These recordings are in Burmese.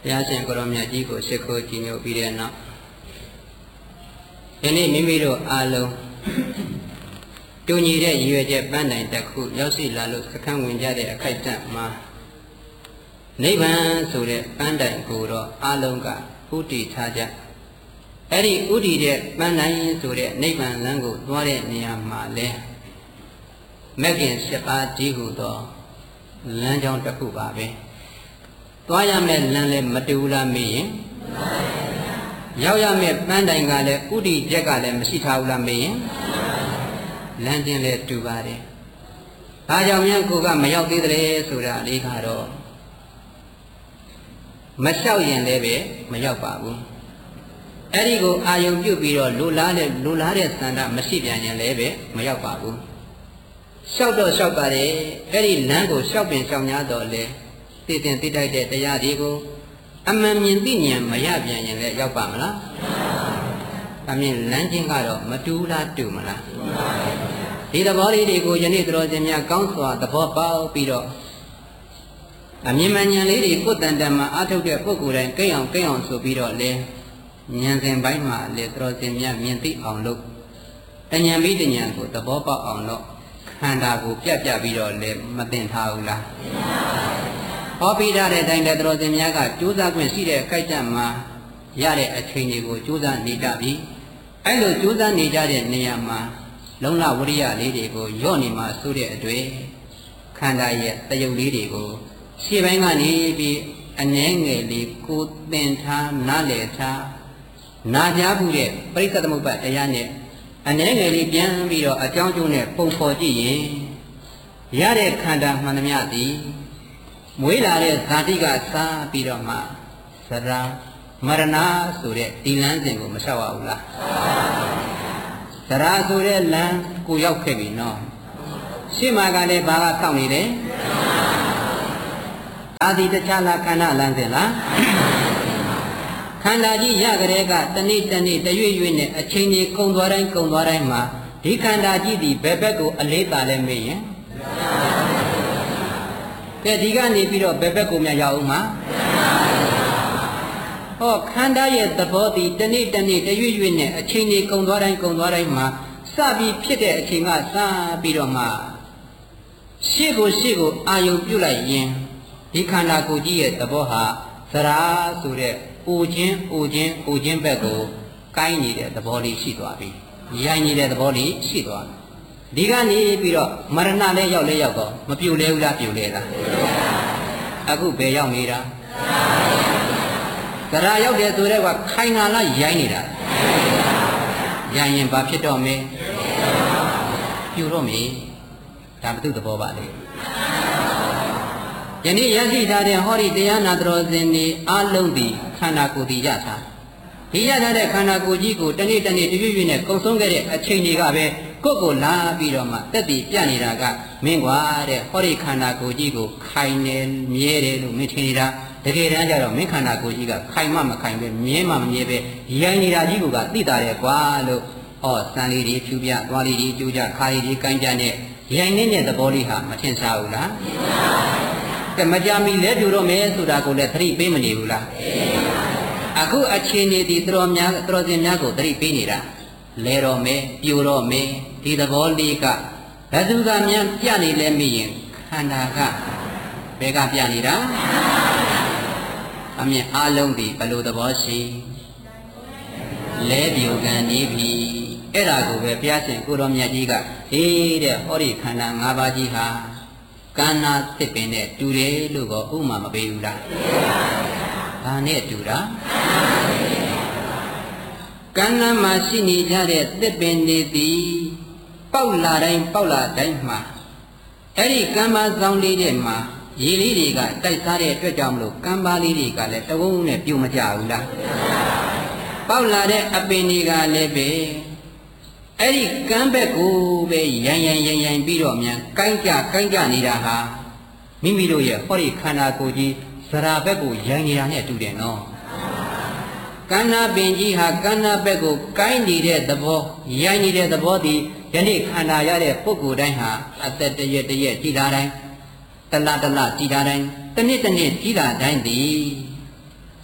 ဘုရားရှင်ကိုရောမြတ်ကြီးကိုရှိခိုးကြည်ညိုပြီးတဲ့နောက်ယနေ့မိမိတို့အားလုံးတူညီတဲ့ရည်ရွယ်ချက်ပန်းတိုင်တစ်ခုရောက်ရှိလာလို့စခန်းဝင်ကြတဲ့အခိုက်အတန့်မှာနိဗ္ဗာန်ဆိုတဲ့ပန်းတိုင်ကိုတော့အားလုံးကဥတည်ထားကြအဲ့ဒီဥတည်တဲ့ပန်းတိုင်ဆိုတဲ့နိဗ္ဗာန်လမ်းကိုသွားတဲ့နေရာမှာလဲမဂ်ခင်7ပါးကြီးဟူသောလမ်းကြောင်းတစ်ခုပါပဲသွားရမယ့်လမ်းလည်းမတူလားမေးရင်ရောက်ရမယ့်ပန်းတိုင်ကလည်းဥတည်ချက်ကလည်းမရှိထားဘူးလားမေးရင်လမ်းချင်းလည်းတူပါတယ်။ဘာကြောင့်များကိုကမရောက်သေးတယ်ဆိုတာလေးကတော့မလျှောက်ရင်လည်းပဲမရောက်ပါဘူး။အဲ့ဒီကိုအာယုံပြုတ်ပြီးတော့လိုလားတဲ့သန္တာမရှိပြန်ရင်လည်းပဲမရောက်ပါဘူး။လျှောက်တော့လျှောက်ပါတယ်အဲ့ဒီလမ်းကိုလျှောက်ပင်လျှောက်များတော့လေသိတဲ့သိတိုက်တဲ့တရားတွေကိုအမှန်မြင်သိဉာဏ်မရပြန်ရင်လည်းရောက်ပါမလား။ဒါမြင်လမ်းချင်းကတော့မတူလားတူမလား။ဒီသဘောလေးတွေကိုယနေ့တော်စင်များကောင်းစွာသဘောပေါက်ပြီးတော့အမြင်မှန်ဉာဏ်လေးတွေကိုယ်တန်တန်မှာအားထုတ်တဲ့ပုဂ္ဂိုလ်တိုင်းကိန်းအောင်ဆိုပြီးတော့လေဉာဏ်စဉ်ပိုင်းမှာလေတော်စင်များမြင်သိအောင်လို့တဉာဏ်ပြီးတဉာဏ်ကိုသဘောပေါက်အောင်လို့ခန္ဓာကိုပြပြီးတော့လေမသိထားဘူးလားဟောပြီးတဲ့အတိုင်းလေတော်စင်များကကြိုးစားခွင့်ရှိတဲ့အခိုက်အတန့်မှာရတဲ့အချိန်တွေကိုကြိုးစားနေကြပြီအဲ့လိုကြိုးစားနေကြတဲ့နေရာမှာလုံလဝရိယလေးတွေကိုယော့နေမှာဆိုတဲ့အတွက်ခန္ဓာရဲ့တယုတ်လေးတွေကိုရှေ့ပိုင်းကနေပြီးအငဲငယ်လေးကိုသင်ထားနားလည်ထားနာကြားမှုတဲ့ပရိစ္ဆေသမုပ္ပါတရားနဲ့အငဲငယ်လေးပြန်ပြီးတော့အကြောင်းကျိုးနဲ့ပုံဖော်ကြည့်ရင်ရတဲ့ခန္ဓာမှန်သမျှသည်မွေးလာတဲ့ဇာတိကစားပြီးတော့မှသရမရဏဆိုတဲ့ဒီလမ်းစဉ်ကိုမလျှောက်ရဘူးလားသရဆိုတဲ့လမ်းကိုရောက်ခဲ့ပြီနော်ရှေ့မှာကလည်းဘာကစောင့်နေတယ်အာဒီတခြားလားခန္ဓာလမ်းစဉ်လားခန္ဓာကြီးရကြတဲ့ကတနေ့တနေ့တရွေ့ရွေ့နဲ့အချိန်ကြီးကုန်သွားတိုင်းမှာဒီခန္ဓာကြီးဒီဘယ်ဘက်ကိုအလေးပါလဲမေးရင်ကဲဒီကနေပြီးတော့ဘယ်ဘက်ကိုများရောက်အောင်မှာဟောခန္ဓာရဲ့သဘောတည်တနေ့တရွေ့ရွေ့နဲ့အချိန်ကြီးကုန်သွားတိုင်းမှာစပြီးဖြစ်တဲ့အချိန်ကစပြီးတော့မှရှေ့ကိုအာယုံပြုတ်လိုက်ရင်ဒီခန္ဓာကိုယ်ကြီးရဲ့သဘောဟာသရာဆိုတဲ့အိုခြင်းဘက်ကိုကိုင်းနေတဲ့သဘောလေးရှိသွားပြီရိုင်းနေတဲ့သဘောလေးရှိသွားပြီဒီကနေပြီးတော့မရဏလည်းရောက်တော့မပြိုလဲဘူးလားပြိုလဲလားအခုဘယ်ရောက်နေတာသရာရောက်တယ်ဆိုတော့ခိုင်ငါလားရိုင်းနေတာရိုင်းရင်ဘာဖြစ်တော့မလဲပြိုတော့မေဒါဘု து သဘောပါလေယနေ့ရရှိထားတဲ့ဟောဒီတရားနာတော်စဉ်ဒီအလုံးဒီခန္ဓာကိုယ်ဒီရထားဒီရထားတဲ့ခန္ဓာကိုယ်ကြီးကိုတနေ့တရွေ့နဲ့ကုံဆုံးခဲ့တဲ့အချိန်တွေကပဲကိုလာပြီးတော့မှတက်တည်ပြနေတာကမင်းကွာတဲ့ဟောဒီခန္ဓာကိုယ်ကြီးကိုခိုင်နေမြဲတယ်လို့မင်းထင်နေတာတကယ်တမ်းကျတော့မင်းခန္ဓာကိုယ်ကြီးကခိုင်မခိုင်ပဲမြဲမမြဲပဲရိုင်းနေတာကြီးကသိတာတယ်ကွာလို့ဟောစံလေးတွေဖြူပြသွားလေးတွေကျိုးကြခါလေးတွေကိုင်းကြတဲ့ရိုင်းနေတဲ့သဘောလေးဟာမထင်ရှားဘူးလားကဲမကြမီလဲပြိုတော့မယ်ဆိုတာကိုလည်းသတိပေးမနေဘူးလားအခုအချိန်နေဒီတော်စင်များကိုသတိပေးနေတာလဲတော့မယ်ပြိုတော့မယ်ဒီသဘောလေးကဘယ်သူကများပြနေလဲမိရင်ခန္ဓာကဘယ်ကပြနေတာအမြင်အလုံးဒီဘယ်လိုသဘောရှိလဲပြိုကန်နေပြီအဲ့ဒါကိုပဲဘုရားရှင်ကိုတော်မြတ်ကြီးကဟေးတဲ့ဟောဒီခန္ဓာ၅ပါးကြီးဟာကန္နာသစ်ပင်နဲ့တူတယ်လို့ကဥမာမပေးဘူးလားဘာနဲ့တူတာကန္နာမှာရှိနေကြတဲ့သစ်ပင်တွေသည်ပေါက်လာတိုင်းမှာအဲ့ဒီကမ္ဘာဆောင်လေးတွေမှာရေလေးတွေကတိုက်စားတဲ့အတွက်ကြောင့်မလို့ကမ္ဘာလေးတွေကလည်းတဝုံနဲ့ပြုံမကြဘူးလားပေါက်လာတဲ့အပင်တွေကလည်းပဲအဲ့ဒီကမ်းဘက်ကိုပဲရိုင်းပြီးတော့မြန်ကိုင်းကြနေတာဟာမိမိတို့ရဲ့ဟောဒီခန္ဓာကိုယ်ကြီးဇရာဘက်ကိုရိုင်းနေတာနဲ့တူတယ်နော်ကန္နာပင်ကြီးဟာကန္နာဘက်ကိုကိုင်းနေတဲ့သဘောရိုင်းနေတဲ့သဘောဒီယနေ့ခန္ဓာရတဲ့ပုဂ္ဂိုလ်တိုင်းဟာအသက်တရက်ကြည်လာတိုင်းတလကြည်လာတိုင်းတနေ့ကြီးလာတိုင်းသည်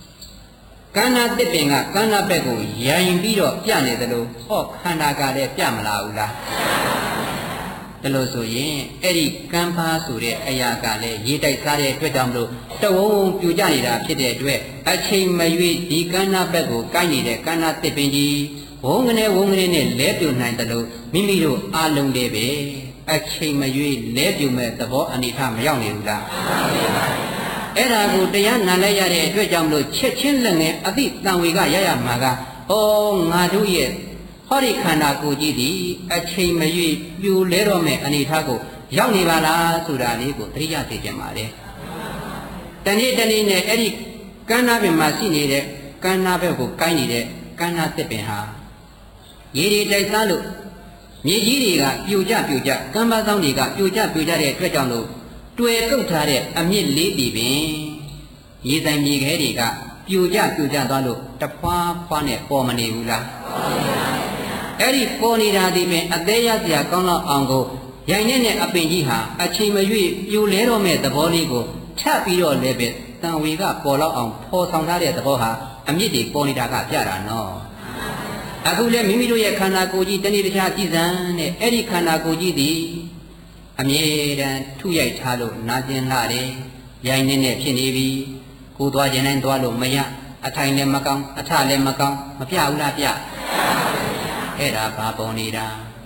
န္နာတစ်ပင်ကကန္နာဘက်ကိုရိုင်ပြီးတော့ပြနေသလိုဟောခန္ဓာကလည်းပြမလာဘူးလားဒါလို့ဆိုရင်အဲ့ဒီကံပါဆိုတဲ့အရာကလည်းရေးတိုက်စားတဲ့အတွက်ကြောင့်မလို့တဝုံပြူကြနေတာဖြစ်တဲ့အတွက်အချိန်မရွေးဒီကန္နာဘက်ကိုကိုက်နေတဲ့ကန္နာတစ်ပင်ကြီးဝုံကနေနဲ့လဲပြူနိုင်တယ်လို့မိမိတို့အာလုံးတွေပဲအချိန်မရွေးလဲပြူမဲ့သဘောအနေထားမရောက်နေဘူးလားအဲ့ဒါကိုတရားနာလိုက်ရတဲ့အတွက်ကြောင့်မလို့ချက်ချင်းလက်နဲ့အသိတန်ဝေကရရမှာကဩငါတို့ရဲ့ဟောဒီခန္ဓာကိုယ်ကြီးဒီအချိန်မရွေးပြူလဲတော့မဲ့အနေထားကိုရောက်နေပါလားဆိုတာလေးကိုသတိရသိကြပါလေတနေ့နဲ့အဲ့ဒီကန္နာပင်မှာရှိနေတဲ့ကန္နာဘက်ကိုကိုင်းနေတဲ့ကန္နာတစ်ပင်ဟာရေတွေတိုက်စားလို့မြေကြီးတွေကပြိုကျကံပါဆောင်တွေကပြိုကျတဲ့အတွက်ကြောင့်လို့တွေ့ကုတ်ထားတဲ့အမြင့်လေးပြီပင်ရေဆိုင်မြေခဲတွေကပြိုကျသွားလို့တဖွာနဲ့ပေါ်မနေဘူးလားအဲ့ဒီပေါ်နေတာဒီပင်အသေးရစရာကောင်းတော့အောင်ကိုရိုင်နဲ့အပင်ကြီးဟာအချိန်မရွေးပြိုလဲတော့မဲ့သဘောလေးကိုထပ်ပြီးတော့လည်းပဲတန်ဝေကပေါ်တော့အောင်ဖော်ဆောင်ထားတဲ့သဘောဟာအမြင့်တွေပေါ်နေတာကပြတာနော်အခုလည်းမိမိတို့ရဲ့ခန္ဓာကိုယ်ကြီးတနေ့တခြားကြည်စံနဲ့အဲ့ဒီခန္ဓာကိုယ်ကြီးသည်အမြဲတမ်းထုရိုက်ထားလို့နာကျင်လာတယ်ရိုင်နေဖြစ်နေပြီကိုယ်သွားခြင်းတိုင်းသွားလို့မရအထိုင်လည်းမကောင်းအထလည်းမကောင်းမပြဘူးလားပြအဲ့ဒါဘာပေါ်နေတာ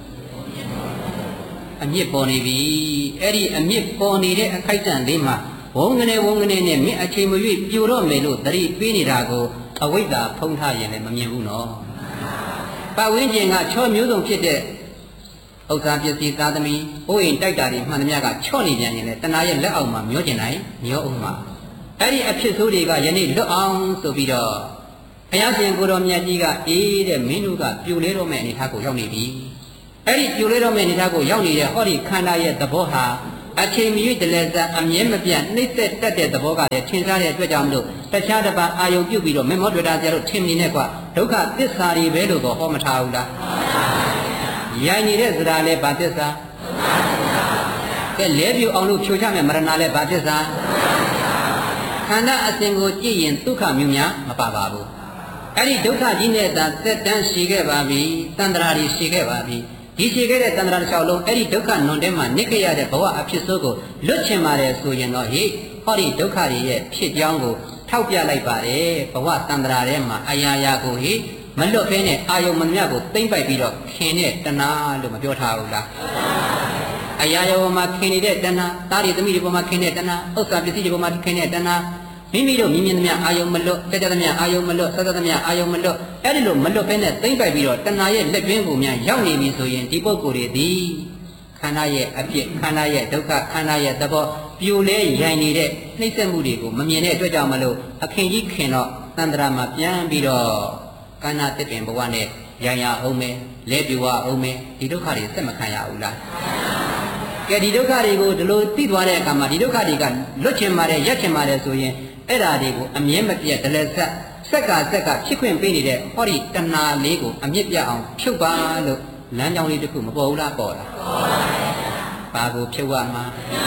အမြင့်ပေါ်နေပြီအဲ့ဒီအမြင့်ပေါ်နေတဲ့အခိုက်အတန့်လေးမှာဝုံကနေနဲ့မင်းအချိန်မရွေးပြိုတော့မယ်လို့သတိပေးနေတာကိုအဝိဇ္ဇာဖုံးထားရင်လည်းမမြင်ဘူးနော်ပတ်ဝန်းကျင်ကချောမျိုးစုံဖြစ်တဲ့ဥစ္စာပစ္စည်းသားသမီးအိုးအိမ်တိုက်တာတွေမှန်သမျှကချော့နေပြန်ရင်လည်းတဏှာရဲ့လက်အောက်မှာမျောကျင်နိုင်မျောအောင်မှာအဲ့ဒီအဖြစ်ဆိုးတွေကယနေ့လွတ်အောင်ဆိုပြီးတော့ဘုရားရှင်ကိုတော်မြတ်ကြီးကအေးတဲ့မင်းတို့ကပြိုလဲတော့မဲ့အနေထားကိုရောက်နေပြီအဲ့ဒီပြိုလဲတော့မဲ့အနေထားကိုရောက်နေတဲ့ဟောဒီခန္ဓာရဲ့သဘောဟာအချိန်မရွေးတလဲစားအမြဲမပြတ်နှိမ့်သက်တတ်တဲ့သဘောကလည်းထင်ရှားတဲ့အတွက်ကြောင့်မလို့တခြားတစ်ပါးအာယုံပြုတ်ပြီးတော့မေမောတွေ့တာဆရာတို့ထင်နေနဲ့ကွာဒုက္ခသစ္စာတွေပဲလို့တော့ဟောမထားဘူးလားရိုင်နေတဲ့စရာလဲဘာသစ္စာကဲလဲပြူအောင်လို့ဖြိုချမယ်မရဏလဲဘာသစ္စာခန္ဓာအစဉ်ကိုကြည့်ရင်ဒုက္ခမျိုးများမပါပါဘူးအဲ့ဒီဒုက္ခကြီးနဲ့သာသက်တမ်းရှိခဲ့ပါပြီတန်ត្រာတွေရှိခဲ့ပါပြီဒီရှိခဲ့တဲ့တန်ត្រာတစ်လျှောက်လုံးအဲ့ဒီဒုက္ခနွန်တဲမှာနိခရတဲ့ဘဝအဖြစ်ဆိုးကိုလွတ်ချင်ပါတယ်ဆိုရင်တော့ဟေ့ဟောဒီဒုက္ခတွေရဲ့ဖြစ်ကြောင်းကိုထောက်ပြလိုက်ပါတယ်ဘဝတန်ត្រာထဲမှာအရာရာကိုဟေ့မလွတ်ဖဲနဲ့အာယုံမမြတ်ကိုသိမ့်ပိုက်ပြီးတော့ခင်တဲ့တဏှာလို့မပြောထားဘူးလားအရာရာပေါ်မှာခင်နေတဲ့တဏှာသားတွေသမီးတွေပေါ်မှာခင်တဲ့တဏှာဥစ္စာပစ္စည်းတွေပေါ်မှာခင်တဲ့တဏှာမိမိတို့မြင်သမျှအာယုံမလွတ်ကြသမျှအာယုံမလွတ်သသမျှအာယုံမလွတ်အဲ့ဒီလိုမလွတ်ဖဲနဲ့သိမ့်ပိုက်ပြီးတော့တဏှာရဲ့လက်တွင်းကိုများရောက်နေပြီဆိုရင်ဒီပုဂ္ဂိုလ်တွေဒီခန္ဓာရဲ့အပြစ်ခန္ဓာရဲ့ဒုက္ခခန္ဓာရဲ့သဘောပြိုလဲရိုင်နေတဲ့နှိမ့်ဆက်မှုတွေကိုမမြင်တဲ့အတွက်ကြောင့်မလို့အခင်းကြီးခင်တော့သန္တရာမှာပြန်ပြီးတော့ကန္နာတစ်ပင်ဘဝနဲ့ရိုင်ရအောင်မယ်လဲပြိုရအောင်မယ်ဒီဒုက္ခတွေဆက်မခံရဘူးလားကဲဒီဒုက္ခတွေကိုဒီလိုသိသွားတဲ့အခါမှာဒီဒုက္ခတွေကလွတ်ချင်ပါတယ်ရက်ချင်ပါတယ်ဆိုရင်အဲ့ဓာတွေကိုအမြဲမပြတ်ဒလဆက်ကဖြစ်ခွင့်ပေးနေတဲ့ဟောဒီတဏှာလေးကိုအမြင့်ပြတ်အောင်ဖြုတ်ပါလို့လမ်းကြောင်းလေးတစ်ခုမပေါ်ဘူးလားပေါ်လားဘာကိုဖြုတ်ရမှာ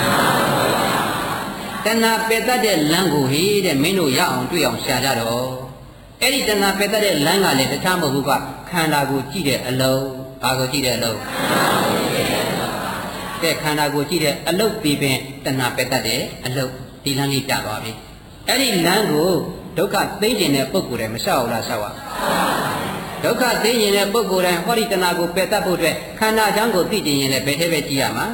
တဏှာပယ်တတ်တဲ့လမ်းကိုဟေးတဲ့မင်းတို့ရအောင်တွေ့အောင်ရှာကြတော့အဲ့ဒီတဏှာပယ်တတ်တဲ့လမ်းကလည်းတခြားမဟုတ်ဘူးကခန္ဓာကိုကြည့်တဲ့အလုံးဘာကိုကြည့်တဲ့အလုံးတဲ့ခန္ဓာကိုကြည့်တဲ့အလုံးပြီးပင်တဏှာပယ်တတ်တဲ့အလုံးဒီလမ်းလေးပြသွားပြီအဲ့ဒီလမ်းကိုဒုက္ခသိကျင်တဲ့ပုဂ္ဂိုလ်တွေမလျှောက်ဘူးလားလျှောက်ပါဒုက္ခသိကျင်တဲ့ပုဂ္ဂိုလ်တိုင်းဟောဒီတဏှာကိုပယ်တတ်ဖို့အတွက်ခန္ဓာအကြောင်းကိုသိကျင်ရင်လည်းဘယ်ထဲပဲကြည့်ရမှာ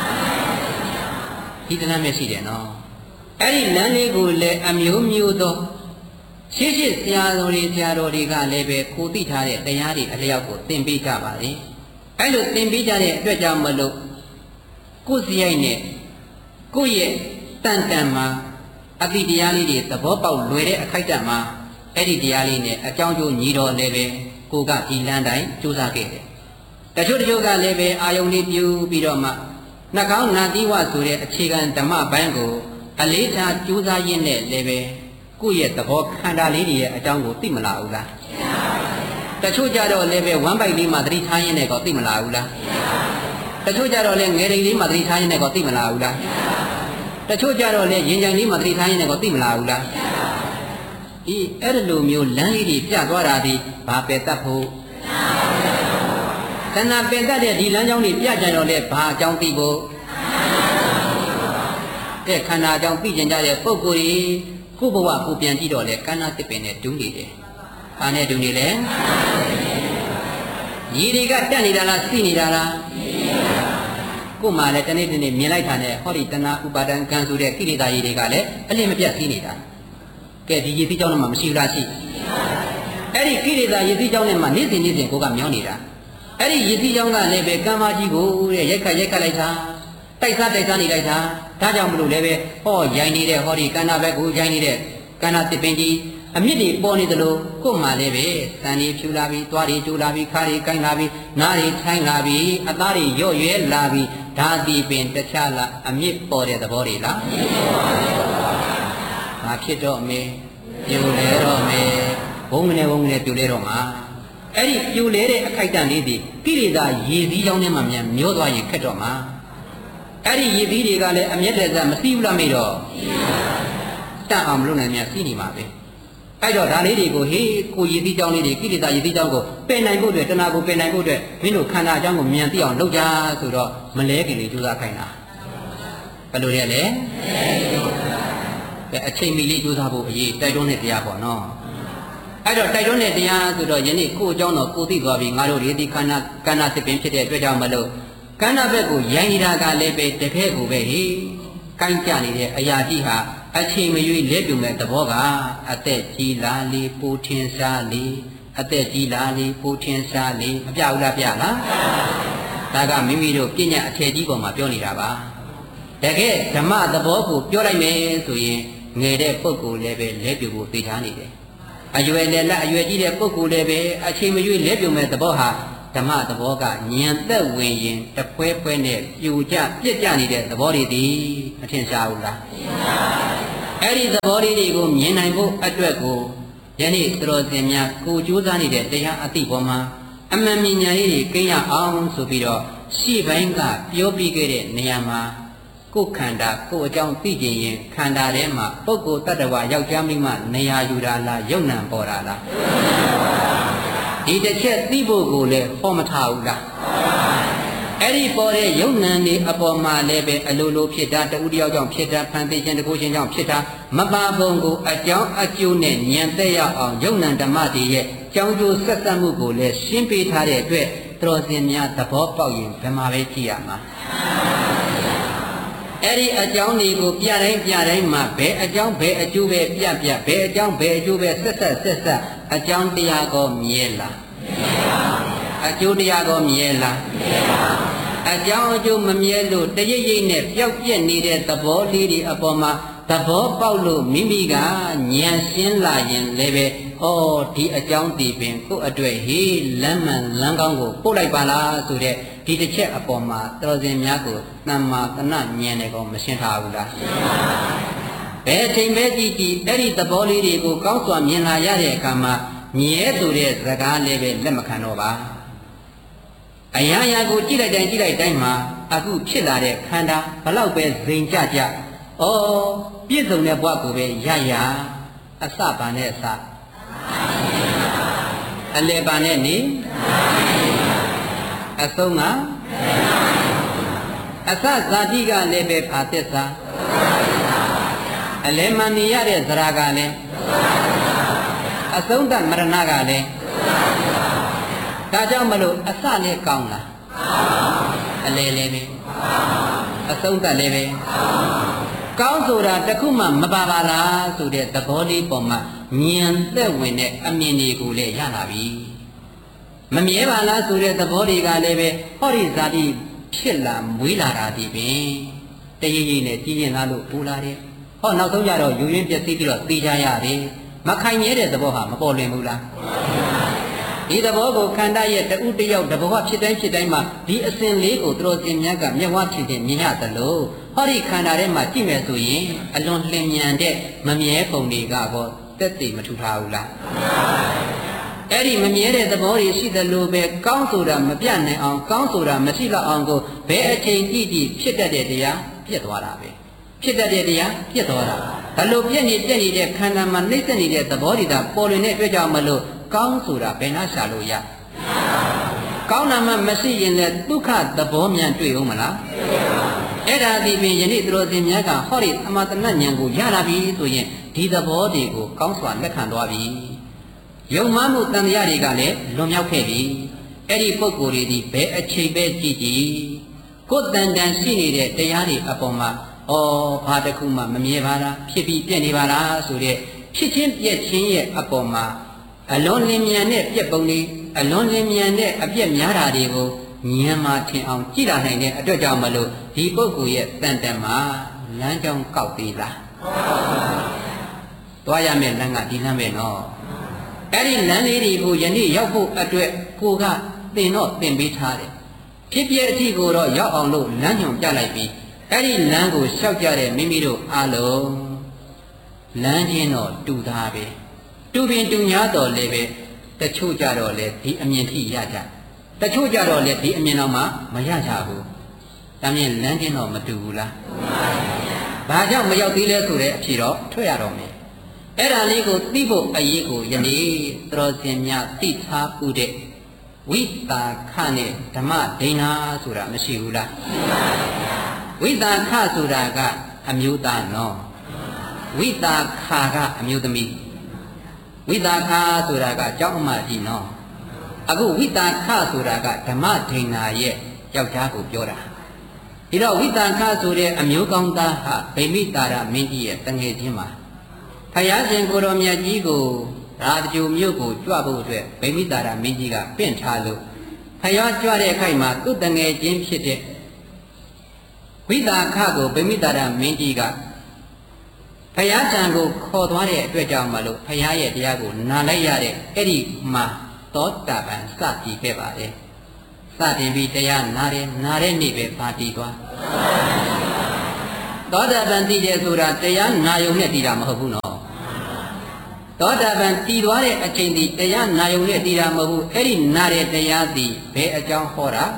ဒီတဏှာမျက်ရှိတယ်နော်အဲ့ဒီလမ်းလေးကိုလည်းအမျိုးမျိုးသောရှေ့ဆရာတော်တွေကလည်းပဲကိုသိထားတဲ့တရားတွေအလျောက်ကိုသင်ပေးကြပါလေအဲ့လိုသင်ပေးကြတဲ့အတွက်ကြောင့်မလို့ကိုယ်စရိုက်နဲ့ကိုယ့်ရဲ့တန်မှာအတိတရားလေးတွေသဘောပေါက်လွယ်တဲ့အခိုက်အတန့်မှာအဲ့ဒီတရားလေးနဲ့အကြောင်းကျိုးညီတော်လည်းပဲကိုကဒီလမ်းတိုင်းကြိုးစားခဲ့တယ်တချို့ကလည်းပဲအာယုန်လေးပြူပြီးတော့မှနှကောင်းနာတိဝဆိုတဲ့အခြေခံဓမ္မပိုင်းကိုအလေးထားကြိုးစားရင်းနဲ့လည်းပဲကိုယ့်ရဲ့သဘောခန္ဓာလေးတွေရဲ့အကြောင်းကိုသိမလားဘူးလားတချို့ကြတော့လည်းပဲဝမ်းပိုက်လေးမှသတိထားရင်းနဲ့ကောသိမလားဘူးလားတချို့ကြတော့လည်းငယ်တိန်လေးမှသတိထားရင်းနဲ့ကောသိမလားဘူးလားတချို့ကြတော့လည်းရင်ကြိုင်လေးမှသတိထားရင်းနဲ့ကောသိမလားဘူးလားဒီအဲ့ဒီလိုမျိုးလမ်းလေးတွေပြသွားတာဒီဘာပယ်တတ်ဖို့တဏှာပယ်တတ်တဲ့ဒီလမ်းကြောင်းတွေပြကြတော့လေဘာအကြောင်းသိဖို့တဲ့ခန္ဓာအကြောင်းသိကျင်ကြတဲ့ပုဂ္ဂိုလ်ကြီးကိုဘဝကိုပြန်ကြည့်တော့လေကန္နာတစ်ပင်နဲ့တူးနေတယ်။ဘာနဲ့တူးနေလဲ။ရည်တွေကတက်နေတာလားစီနေတာလား။ကို့မှာလည်းတနေ့တနေ့မြင်လိုက်တာနဲ့ဟောဒီတဏှာဥပါဒံကံဆိုတဲ့ကိလေသာရည်တွေကလည်းအလင်းမပြတ်စီးနေတာ။ကဲဒီရည်စည်းကြောင်းနဲ့မှမရှိဘူးလားရှိ။အဲ့ဒီကိလေသာရည်စည်းကြောင်းနဲ့မှနေ့စဉ်ကိုကမျောနေတာ။အဲ့ဒီရည်စည်းကြောင်းကလည်းပဲကံမကြီးကိုတဲ့ရိုက်ခတ်လိုက်တာ။တိုက်စားနေလိုက်တာဒါကြောင့်မလို့လည်းပဲဟောရိုင်းနေတဲ့ဟောဒီကန္နာဘက်ကိုရိုင်းနေတဲ့ကန္နာတစ်ပင်ကြီးအမြင့်တွေပေါ်နေသလိုကို့မှာလည်းပဲစံတွေဖြူလာပြီးသွားတွေကျိုးလာပြီးခါတွေကိုင်းလာပြီးနားတွေထိုင်းလာပြီးအသားတွေရော့ရွဲလာပြီးဒါသည်ပင်တခြားလားအမြင့်ပေါ်တဲ့သဘောတွေလားမဖြစ်တော့မေပြိုလဲတော့မေဘုံကနေပြိုလဲတော့မှာအဲ့ဒီပြိုလဲတဲ့အခိုက်အတန့်လေးတွေကိလေသာရည်စည်းကြောင်းထဲမှာမြန်မျောသွားရင်ခက်တော့မှာအဲ့ဒီရည်သီးတွေကလည်းအမျက်တဲ့စားမသိဘူးလားမေတော့တတ်အောင်မလုပ်နိုင်မြန်စီးနေမှာပဲအဲ့တော့ဒါလေးတွေကိုဟေးကိုရည်သီးကြောင်းလေးတွေကိလေသာရည်သီးကြောင်းကိုပယ်နိုင်ဖို့အတွက်တဏှာကိုပယ်နိုင်ဖို့အတွက်မင်းတို့ခန္ဓာအကြောင်းကိုမြန်သိအောင်လုပ်ကြဆိုတော့မလဲခင်လေးကြိုးစားခိုင်းတာဘယ်လိုလဲလဲအချိန်မီလေးကြိုးစားဖို့အရေးတိုက်တွန်းတဲ့တရားပေါ့နော်အဲ့တော့တိုက်တွန်းတဲ့တရားဆိုတော့ယနေ့ကိုအကြောင်းတော့ကိုသိသွားပြီငါတို့ဒီခန္ဓာကန္နာသစ်ပင်ဖြစ်တဲ့အတွက်ကြောင့်မလို့ကန္နာဘက်ကိုရိုင်းနေတာကလည်းပဲတကယ်ကိုပဲဟိကိုင်းကြနေတဲ့အရာကြီးဟာအချိန်မရွေးလက်ပြုံတဲ့သဘောကအသက်ကြီးလာလေပူထင်းရှားလေအသက်ကြီးလာလေပူထင်းရှားလေမပြဘူးလားပြလားဒါကမိမိတို့ပညာအထည်ကြီးပေါ်မှာပြောနေတာပါတကယ်ဓမ္မသဘောကိုပြောလိုက်မယ်ဆိုရင်ငယ်တဲ့ပုဂ္ဂိုလ်လည်းပဲလက်ပြုံကိုသိထားနေတယ်အရွယ်လည်းလက်အရွယ်ကြီးတဲ့ပုဂ္ဂိုလ်လည်းပဲအချိန်မရွေးလက်ပြုံတဲ့သဘောဟာဓမ္မသဘောကဉာဏ်သက်ဝင်ရင်တပွဲနဲ့ပြူကြပြစ်ကြနေတဲ့သဘောတွေဒီမထင်ရှားဘူးလားအဲ့ဒီသဘောတွေကိုမြင်နိုင်ဖို့အတွက်ကိုယနေ့သတော်စင်များကိုကြိုးစားနေတဲ့တရားအသိပေါ်မှာအမှန်မြင်ညာရေးတွေကိန်းရအောင်ဆိုပြီးတော့ရှေ့ပိုင်းကပြောပြီးခဲ့တဲ့နေရာမှာကိုယ်ခန္ဓာကိုယ်အကြောင်းသိကြရင်ခန္ဓာထဲမှာပုဂ္ဂိုလ်တ attva ယောက်ျားမိန်းမနေရာယူတာလားယုံနံပေါ်တာလားဒီတစ်ချက်သိဖို့ကိုလည်းဟောမထားဘူးလားအဲ့ဒီပေါ်တဲ့ယုံနံနေအပေါ်မှာလည်းပဲအလိုလိုဖြစ်တာတူတယောက်ကြောင့်ဖြစ်တာဖန်သိခြင်းတကူခြင်းကြောင့်ဖြစ်တာမပါပုံကိုအကြောင်းအကျိုးနဲ့ဉာဏ်သက်ရောက်အောင်ယုံနံဓမ္မတွေရဲ့ကြောင်းကျိုးဆက်သက်မှုကိုလည်းရှင်းပေးထားတဲ့အတွက်တော်စင်များသဘောပေါက်ရင်ဘယ်မှာပဲကြည့်ရမှာအဲ့ဒီအကြောင်းတွေကိုပြတိုင်းမှာဘယ်အကြောင်းဘယ်အကျိုးပဲပြဘယ်အကြောင်းဘယ်အကျိုးပဲဆက်အကြောင်းတရားကိုမြဲလားအကျိုးတရားကိုမြဲလားအကြောင်းအကျိုးမမြဲလို့တရိပ်နဲ့ပျောက်ပြက်နေတဲ့သဘောလေးတွေအပေါ်မှာသဘောပေါက်လို့မိမိကဉာဏ်ရှင်းလာရင်လည်းပဲဩဒီအကြောင်းဒီပင်ကိုယ့်အတွက်ဟေးလမ်းမှန်လမ်းကောင်းကိုပို့လိုက်ပါလားဆိုတဲ့ဒီတစ်ချက်အပေါ်မှာတော်စင်များကိုတမ္မာတဏဉာဏ်နဲ့ကောမရှင်းထားဘူးလားဘယ်အချိန်ပဲကြည့်အဲ့ဒီသဘောလေးတွေကိုကောင်းစွာမြင်လာရတဲ့အခါမှာမြဲဆိုတဲ့စကားလည်းပဲလက်မခံတော့ပါအရာရာကိုကြည့်လိုက်တိုင်းမှာအခုဖြစ်လာတဲ့ခန္ဓာဘလောက်ပဲဇိမ်ကြဩပြည့်စုံတဲ့ဘဝကိုပဲရအစပါနဲ့အစအလယ်ပါနဲ့နေအဆုံးကအစဇာတိကလည်းပဲဖာသစ္စာအလယ်မှာနေရတဲ့ဇရာကလည်းအဆုံးတမရဏကလည်းဒါကြောင့်မလို့အစလည်းကောင်းလားအလယ်လည်းပဲအဆုံးတလည်းပဲကောင်းဆိုတာတခုမှမပါပါလားဆိုတဲ့သဘောလေးပေါ်မှာဉာဏ်သက်ဝင်တဲ့အမြင်တွေကိုလည်းရလာပြီမမြဲပါလားဆိုတဲ့သဘောတွေကလည်းပဲဟောဒီဇာတိဖြစ်လာမွေးလာတာဒီပင်တရရိပ်နဲ့ကြီးရင်လားလို့ပူလာတယ်ဟောနောက်ဆုံးကြတော့ယူရင်းပြည့်သိပြီးတော့သိကြရတယ်မခိုင်မြဲတဲ့သဘောဟာမပေါ်လွင်ဘူးလားဒီသဘောကိုခန္ဓာရဲ့တူတယောက်တဘောဖြစ်တိုင်းမှာဒီအစဉ်လေးကိုတော်စင်များကမျက်ဝါးဖြစ်မြင်ရသလိုဟောဒီခန္ဓာထဲမှာကြည့်မယ်ဆိုရင်အလွန်လျင်မြန်တဲ့မမြဲပုံတွေကတော့တက်တည်မထူထားဘူးလားအဲ့ဒီမမြဲတဲ့သဘောတွေရှိသလိုပဲကောင်းဆိုတာမပြတ်နိုင်အောင်ကောင်းဆိုတာမရှိတော့အောင်ကိုဘယ်အချိန်ကြည့်ဖြစ်တတ်တဲ့တရားပြတ်သွားတာပဲဖြစ်တတ်တဲ့တရားပြတ်သွားတာဘလို့ပြည့်နေတဲ့ခန္ဓာမှာနှိမ့်ဆက်နေတဲ့သဘောတည်တာပေါ်လွင်တဲ့အတွက်ကြောင့်မလို့ကောင်းဆိုတာဘယ်နှရှာလို့ရကောင်းတာမှမရှိရင်လည်းဒုက္ခသဘောမြန်တွေ့ဦးမလားအဲ့ဒါဒီပင်ယနေ့သူတော်စင်များကဟောဒီအမတဏဉာဏ်ကိုရလာပြီဆိုရင်ဒီသဘောတွေကိုကောင်းစွာလက်ခံသွားပြီယုံမှမှုတန်တရားတွေကလည်းလွန်မြောက်ခဲ့ပြီအဲ့ဒီပုဂ္ဂိုလ်တွေဒီဘယ်အချိန်ပဲကြည့်ကြည့်ကိုယ်တန်တန်ရှိနေတဲ့တရားတွေအပေါ်မှာဩဘာတစ်ခုမှမမြဲပါလားဖြစ်ပြီးပြည့်နေပါလားဆိုတဲ့ဖြစ်ချင်းပြည့်ချင်းရဲ့အပေါ်မှာအလွန်လင်းမြန်တဲ့ပြက်ပုံတွေအလွန်လင်းမြန်တဲ့အပြက်များတာတွေကိုဉာဏ်မှာထင်အောင်ကြည့်လာနိုင်တဲ့အတွက်ကြောင့်မလို့ဒီပုဂ္ဂိုလ်ရဲ့တန်တန်မှာလမ်းကြောင်းကောက်သေးလားသွားရမယ့်လမ်းကဒီလမ်းပဲနော်အဲ့ဒီလမ်းလေးတွေကိုယနေ့ရောက်ဖို့အတွက်ကိုကသင်တော့သင်ပေးထားတယ်ဖြစ်ပြအထိကိုတော့ရောက်အောင်လို့လမ်းညွှန်ပြလိုက်ပြီးအဲ့ဒီလမ်းကိုလျှောက်ကြတဲ့မိမိတို့အားလုံးလမ်းချင်းတော့တူသားပဲတူပင်တူညာတော်လည်းပဲတချို့ကြတော့လေဒီအမြင်ထိရကြတချို့ကြတော့လေဒီအမြင်တော့မှမရကြဘူးဒါမြင်လမ်းချင်းတော့မတူဘူးလားဘာကြောင့်မရောက်သေးလဲဆိုတဲ့အဖြေတော့ထွက်ရတော့မယ်အဲ့ဒါလေးကိုသိဖို့အရေးကိုယနေ့သတော်စင်များသိထားမှုတဲ့ဝိတာခနဲ့ဓမ္မဒိဏဆိုတာမရှိဘူးလားဝိတာခဆိုတာကအမျိုးသားနော်ဝိတာခကအမျိုးသမီးဝိတာခဆိုတာကကျောင်းအမကြီးနော်အခုဝိတာခဆိုတာကဓမ္မဒိဏရဲ့ယောက်ျားကိုပြောတာဒီတော့ဝိတာခဆိုတဲ့အမျိုးကောင်းသားဟာဗိမိတာရမင်းကြီးရဲ့တငယ်ချင်းပါဖယားရှင်ကိုတော်မြတ်ကြီးကိုရာဇဂိုမြို့ကိုကြွဖို့အတွက်ဗိမိတာရမင်းကြီးကပင့်ထားလို့ဖယားကြွတဲ့အခိုက်မှာသူ့တငယ်ချင်းဖြစ်တဲ့ဝိတာခကိုဗိမိတာရမင်းကြီးကဖယားထံကိုခေါ်သွားတဲ့အတွက်ကြောင့်မလို့ဖယားရဲ့တရားကိုနာလိုက်ရတဲ့အဲ့ဒီမှာသောတာပန်စတည်ခဲ့ပါတယ်စတင်ပြီးတရားနာတဲ့နေ့ပဲပါတည်သွားသောတာပန်တည်တယ်ဆိုတာတရားနာယုံနဲ့တည်တာမဟုတ်ဘူးနော်သောတာပန်တည်သွားတဲ့အချိန်ဒီတရားနာယုံနဲ့တည်တာမဟုတ်ဘူးအဲ့ဒီနာတဲ့တရားသည်ဘယ်အကြောင်းဟောတာ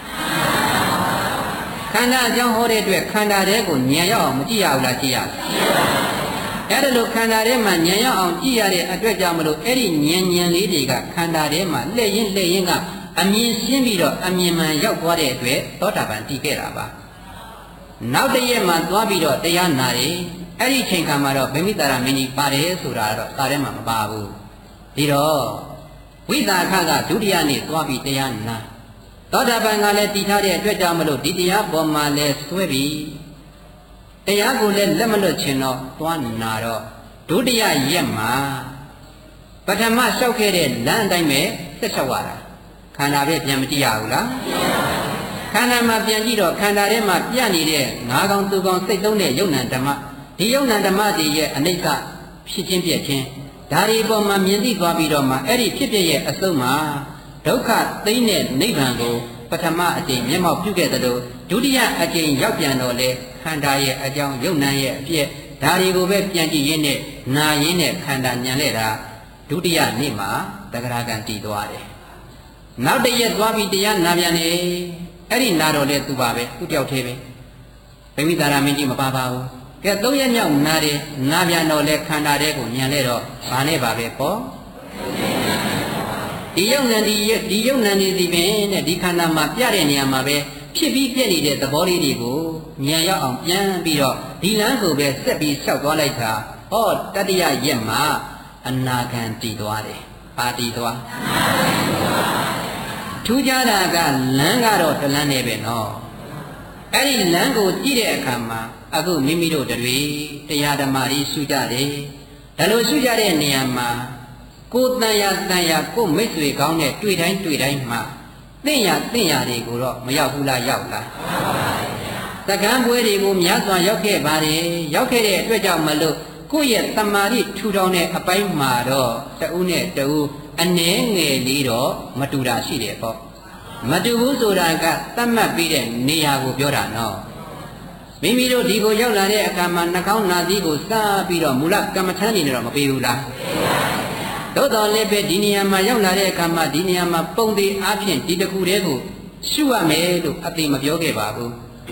ခန္ဓာအကြောင်းဟောတဲ့အတွက်ခန္ဓာတဲကိုဉာဏ်ရောက်အောင်မကြည့်ရဘူးလားကြည့်ရအဲ့ဒါလို့ခန္ဓာထဲမှာဉာဏ်ရောက်အောင်ကြည့်ရတဲ့အတွက်ကြောင့်မလို့အဲ့ဒီဉာဏ်လေးတွေကခန္ဓာထဲမှာလှည့်ရင်းကအမြင်ရှင်းပြီးတော့အမြင်မှန်ရောက်သွားတဲ့အတွက်သောတာပန်တည်ခဲ့တာပါနောက်တရက်မှသွားပြီးတော့တရားနာတယ်အဲ့ဒီချိန်ခါမှာတော့ဗိမိတာရမင်းကြီးပါတယ်ဆိုတာတော့စာထဲမှာမပါဘူးဒီတော့ဝိတာခကဒုတိယနေ့သွားပြီးတရားနာသောတာပန်ကလည်းတည်ထားတဲ့အတွက်ကြောင့်မလို့ဒီတရားပေါ်မှာလည်းဆွဲပြီးတရားကိုလည်းလက်မလွတ်ချင်တော့သွားနာတော့ဒုတိယရက်မှာပထမလျှောက်ခဲ့တဲ့လမ်းအတိုင်းပဲဆက်လျှောက်ရတာခန္ဓာပဲပြန်မကြည့်ရဘူးလားခန္ဓာမှာပြန်ကြည့်တော့ခန္ဓာထဲမှာပြနေတဲ့ငါးကောင်သူကောင်စိတ်သုံးတဲ့ယုံနံဓမ္မဒီယုံနံဓမ္မတွေရဲ့အနိစ္စဖြစ်ချင်းပြည့်ချင်းဒါဒီပေါ်မှာမြင်သိသွားပြီးတော့မှအဲ့ဒီဖြစ်ပြရဲ့အဆုံးမှာဒုက္ခသိမ့်တဲ့နိဗ္ဗာန်ကိုပထမအကြိမ်မျက်မှောက်ပြုခဲ့သလိုဒုတိယအကြိမ်ရောက်ပြန်တော့လေခန္ဓာရဲ့အကြောင်းယုံနံရဲ့အပြည့်ဒါတွေကိုပဲပြန်ကြည့်ရင်းနဲ့နာရင်းနဲ့ခန္ဓာညံလဲတာဒုတိယနေ့မှာတဂရကံတည်သွားတယ်နောက်တရက်သွားပြီးတရားနာပြန်နေအဲ့ဒီနာတော့လေသူပါပဲသူတယောက်သေးပဲဗိမိတာရမင်းကြီးမပါပါဘူးကဲ၃ရက်မြောက်နာတယ်နာပြန်တော့လေခန္ဓာတဲ့ကိုညံလဲတော့ဘာနဲ့ပါပဲပေါ့ဒီယုံနံဒီယုံနံဒီပင်တဲ့ဒီခန္ဓာမှာပြတဲ့နေရာမှာပဲဖြစ်ပြီးပြည့်နေတဲ့သဘောလေးတွေကိုဉာဏ်ရောက်အောင်ပြန်ပြီးတော့ဒီလမ်းကိုပဲဆက်ပြီးလျှောက်သွားလိုက်တာဟောတတိယရက်မှာအနာဂံတည်သွားတယ်ပါတည်သွားထူးခြားတာကလမ်းကတော့တလမ်းနဲ့ပဲနော်အဲ့ဒီလမ်းကိုကြည့်တဲ့အခါမှာအခုမိမိတို့တွေတရားဓမ္မတွေရှုကြတယ်ဒါလို့ရှုကြတဲ့နေရာမှာကိုယ်တန်ရာကိုမိတ်ဆွေကောင်းနဲ့တွေ့တိုင်းမှာသင်ရတွေကိုတော့မရောက်ဘူးလားရောက်လားသကံပွဲတွေကိုများစွာရောက်ခဲ့ပါတယ်ရောက်ခဲ့တဲ့အတွက်ကြောင့်မလို့ကိုယ့်ရဲ့တမာတိထူထောင်တဲ့အပိုင်းမှာတော့တဦးနဲ့တဦးအနည်းငယ်လေးတော့မတူတာရှိတယ်ပေါ့မတူဘူးဆိုတာကသတ်မှတ်ပြီးတဲ့နေရာကိုပြောတာနော်မိမိတို့ဒီကိုရောက်လာတဲ့အခါမှာနှာခေါင်းနာသီးကိုစားပြီးတော့မူလကမ္မထမ်းနေတော့မပေးဘူးလားသို့တော်လည်းပဲဒီနေရာမှာရောက်လာတဲ့အခါမှာဒီနေရာမှာပုံသေးအားဖြင့်ဒီတစ်ခုတည်းကိုရှုရမယ်လို့အသိမပြောခဲ့ပါဘူး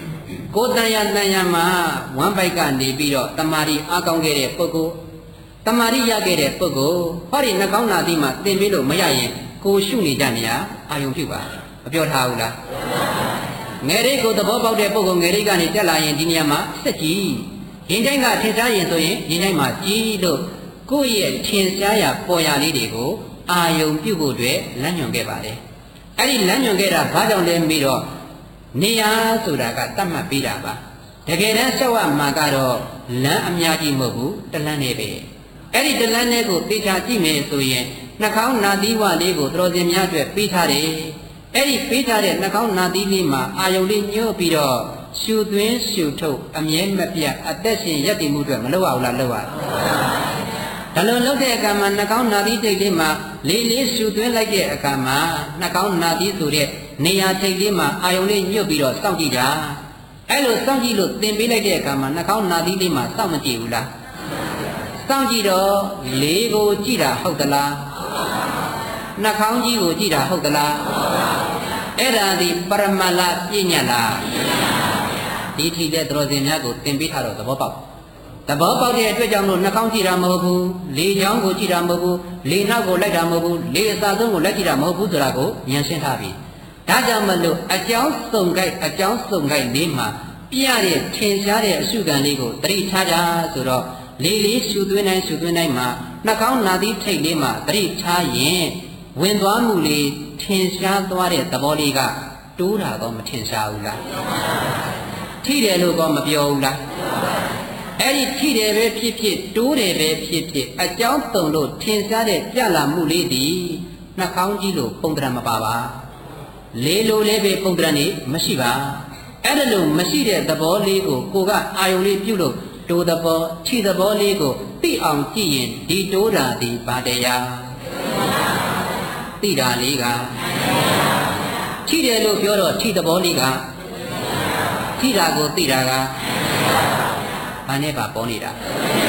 ကိုတန်ရမှာဝမ်းပိုက်ကနေပြီးတော့တမာရီအားကောင်းခဲ့တဲ့ပုဂ္ဂိုလ်တမာရီရခဲ့တဲ့ပုဂ္ဂိုလ်ဟောဒီနှကောင်းနာသီမှာသင်ပေးလို့မရရင်ကိုရှုနေကြနေရအာယုံပြုပါမပြောထားဘူးလားငယ်လေးကိုသဘောပေါက်တဲ့ပုဂ္ဂိုလ်ငယ်လေးကနေတက်လာရင်ဒီနေရာမှာစက်ကြီးရင်တိုင်းကထင်ရှားရင်ဆိုရင်ရင်တိုင်းမှာကြီးလို့ကိုယ့်ရဲ့ထင်ရှားရာပေါ်ရာလေးတွေကိုအာယုံပြုဖို့အတွက်လမ်းညွှန်ခဲ့ပါတယ်အဲ့ဒီလမ်းညွှန်ခဲ့တာဘာကြောင့်လဲပြီးတော့နေရာဆိုတာကတတ်မှတ်ပေးတာပါတကယ်တမ်းလျှောက်ရမှာကတော့လမ်းအများကြီးမဟုတ်ဘူးတလန်းနဲ့ပဲအဲ့ဒီတလန်းနဲ့ကိုသိချာကြည့်မယ်ဆိုရင်နှာခေါင်းနာသီးဝလေးကိုတော်စင်များအတွက်ပေးထားတယ်အဲ့ဒီပေးထားတဲ့နှာခေါင်းနာသီးလေးမှာအာယုံလေးညှို့ပြီးတော့ရှူသွင်းရှူထုတ်အမြဲမပြတ်အသက်ရှင်ရပ်တည်မှုအတွက်မလုပ်ရဘူးလားလုပ်ရဒါလိုလုပ်တဲ့အခါမှာနှာခေါင်းနာသီးထိတ်လေးမှာလေးရှူသွင်းလိုက်တဲ့အခါမှာနှာခေါင်းနာသီးဆိုတဲ့နေရာထိတ်လေးမှာအာယုံလေးညှို့ပြီးတော့စောင့်ကြည့်တာအဲ့လိုစောင့်ကြည့်လို့သင်ပေးလိုက်တဲ့အခါမှာနှာခေါင်းနာသီးလေးမှာစောင့်မကြည့်ဘူးလားစောင့်ကြည့်တော့လေးကိုကြည့်တာဟုတ်သလားနှာခေါင်းကြီးကိုကြည့်တာဟုတ်သလားအဲ့ဒါဒီပရမလပြည့်ညတ်လားဒီထီတဲ့တော်စင်များကိုသင်ပေးထားတော့သဘောပေါက်တဲ့အတွက်ကြောင့်လို့နှာခေါင်းကြည့်တာမဟုတ်ဘူးလေချောင်းကိုကြည့်တာမဟုတ်ဘူးလေနောက်ကိုလိုက်တာမဟုတ်ဘူးလေအစာဆုံးကိုလိုက်ကြည့်တာမဟုတ်ဘူးဆိုတာကိုဉာဏ်ရှင်းထားပြီဒါကြောင့်မလို့အကြောင်းစုံကြိုက်လေးမှာပြရတဲ့ထင်ရှားတဲ့အရှုခံလေးကိုတတိထားကြဆိုတော့လေးရှုသွင်းတိုင်းမှာနှာခေါင်းနာသီးထိတ်လေးမှာတတိထားရင်ဝင်သွားမှုလေးထင်ရှားသွားတဲ့သဘောလေးကတိုးတာတော့မထင်ရှားဘူးလားထိတယ်လို့ကောမပြောဘူးလားအဲ့ဒီထိတယ်ပဲဖြစ်ဖြစ်တိုးတယ်ပဲဖြစ်ဖြစ်အကြောင်းစုံလို့ထင်ရှားတဲ့ကြလာမှုလေးဒီနှာခေါင်းကြီးလို့ပုံတရမပါပါလေးလိုလေးပဲပုံတရနေမရှိပါအဲ့ဒါလို့မရှိတဲ့သဘောလေးကိုကအာယုံလေးပြုလို့တိုးသဘောထိသဘောလေးကိုသိအောင်ကြည့်ရင်ဒီတိုးတာဒီဘာတရားသိတာလေးကထိတယ်လို့ပြောတော့ထိသဘောလေးကထိတာကိုသိတာကဘာနဲ့ပါပေါ်နေတာ